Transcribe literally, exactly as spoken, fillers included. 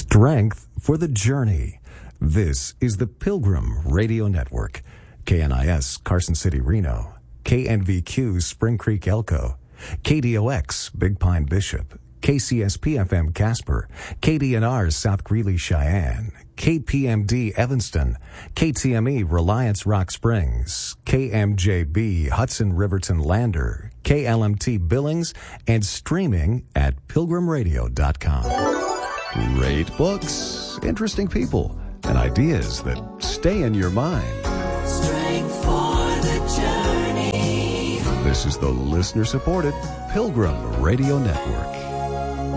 Strength for the journey. This is the Pilgrim Radio Network. K N I S Carson City, Reno. K N V Q Spring Creek, Elko. K D O X Big Pine, Bishop. K C S P F M Casper. K D N R South Greeley, Cheyenne. K P M D Evanston. K T M E Reliance Rock Springs. K M J B Hudson Riverton Lander. K L M T Billings, and streaming at pilgrim radio dot com. Great books, interesting people, and ideas that stay in your mind. Strength for the journey. This is the listener-supported Pilgrim Radio Network.